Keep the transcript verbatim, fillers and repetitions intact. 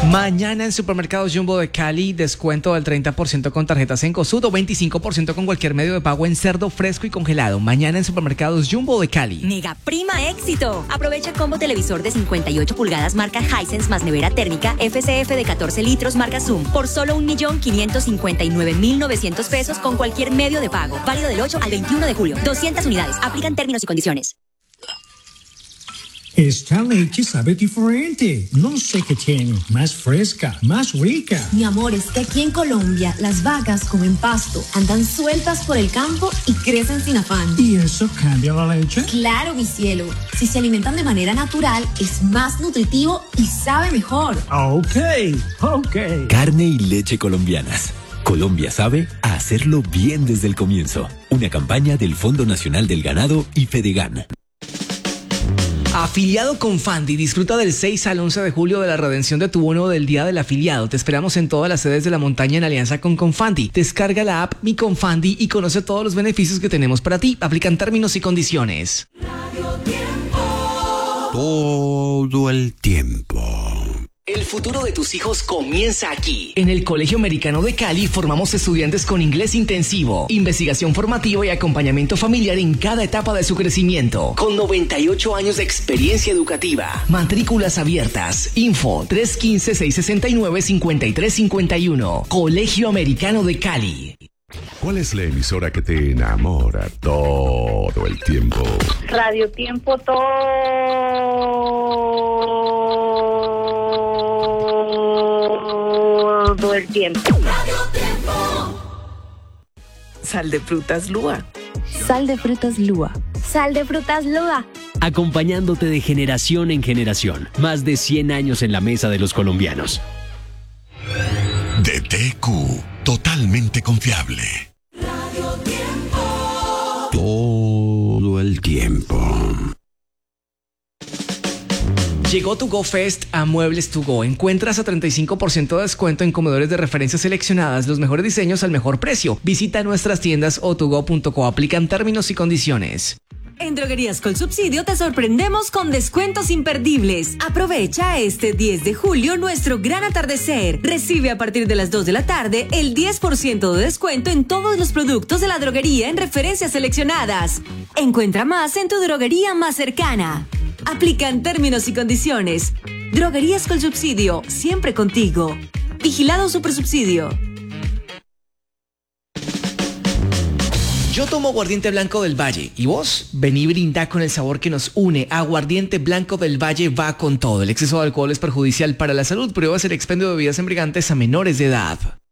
Mañana en Supermercados Jumbo de Cali, descuento del treinta por ciento con tarjetas en Cencosud o veinticinco por ciento con cualquier medio de pago en cerdo fresco y congelado. Mañana en Supermercados Jumbo de Cali. Mega Prima Éxito. Aprovecha combo televisor de cincuenta y ocho pulgadas marca Hisense más nevera térmica F C F de catorce litros marca Zoom por solo un millón quinientos cincuenta y nueve mil novecientos pesos con cualquier medio de pago. Válido del ocho al veintiuno de julio. doscientas unidades. Aplican términos y condiciones. Esta leche sabe diferente. No sé qué tiene. Más fresca, más rica. Mi amor, es que aquí en Colombia las vacas comen pasto, andan sueltas por el campo y crecen sin afán. ¿Y eso cambia la leche? Claro, mi cielo. Si se alimentan de manera natural, es más nutritivo y sabe mejor. Ok, ok. Carne y leche colombianas. Colombia sabe a hacerlo bien desde el comienzo. Una campaña del Fondo Nacional del Ganado y Fedegan. Afiliado con Fandi, disfruta del seis al once de julio de la redención de tu bono del Día del Afiliado. Te esperamos en todas las sedes de la montaña en alianza con Confandi. Descarga la app Mi Confandi y conoce todos los beneficios que tenemos para ti. Aplican términos y condiciones. Todo el tiempo. El futuro de tus hijos comienza aquí. En el Colegio Americano de Cali formamos estudiantes con inglés intensivo, investigación formativa y acompañamiento familiar en cada etapa de su crecimiento. Con noventa y ocho años de experiencia educativa. Matrículas abiertas. Info tres uno cinco, seis seis nueve, cinco tres cinco uno. Colegio Americano de Cali. ¿Cuál es la emisora que te enamora todo el tiempo? Radio Tiempo todo el tiempo. Radio Tiempo. Sal de frutas Lua. Sal de frutas Lua. Sal de frutas Lua. Acompañándote de generación en generación. Más de cien años en la mesa de los colombianos. D T Q, totalmente confiable. Radio Tiempo. Todo el tiempo. Llegó To Go Fest a Muebles To Go. Encuentras a treinta y cinco por ciento de descuento en comedores de referencia seleccionadas, los mejores diseños al mejor precio. Visita nuestras tiendas o togo punto co. Aplican términos y condiciones. En Droguerías Colsubsidio te sorprendemos con descuentos imperdibles. Aprovecha este diez de julio nuestro gran atardecer. Recibe a partir de las dos de la tarde el diez por ciento de descuento en todos los productos de la droguería en referencias seleccionadas. Encuentra más en tu droguería más cercana. Aplican términos y condiciones. Droguerías Colsubsidio, siempre contigo. Vigilado Supersubsidio. Yo tomo aguardiente blanco del Valle. ¿Y vos? Vení, brindá con el sabor que nos une. Aguardiente blanco del Valle va con todo. El exceso de alcohol es perjudicial para la salud. Prohíbas el expendio de bebidas embriagantes a menores de edad.